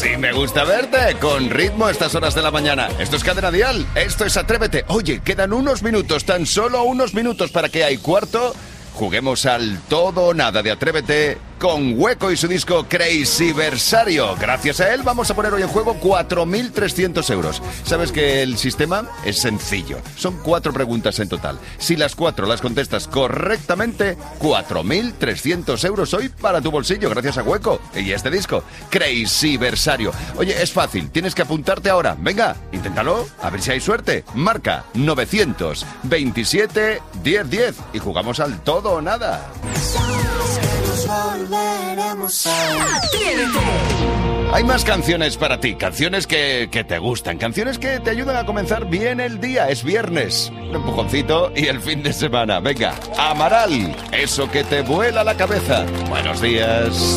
Sí me gusta verte, con ritmo a estas horas de la mañana. Esto es Cadena Dial, esto es Atrévete. Oye, quedan unos minutos, tan solo unos minutos para que hay cuarto. Juguemos al todo o nada de Atrévete con Hueco y su disco Crazyversario. Gracias a él vamos a poner hoy en juego 4.300 euros. Sabes que el sistema es sencillo. Son 4 preguntas en total. Si las 4 las contestas correctamente, 4.300 euros hoy para tu bolsillo, gracias a Hueco y este disco Crazyversario. Oye, es fácil, tienes que apuntarte ahora. Venga, inténtalo, a ver si hay suerte. Marca 927 1010 y jugamos al todo o nada. Hay más canciones para ti, canciones que te gustan, canciones que te ayudan a comenzar bien el día. Es viernes, un empujoncito y el fin de semana. Venga, Amaral, eso que te vuela la cabeza. Buenos días.